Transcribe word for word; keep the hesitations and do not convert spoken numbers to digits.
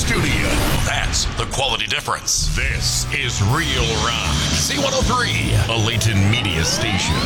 studio. That's the quality difference. This is Real Rock. C one oh three, a Layton Media Station.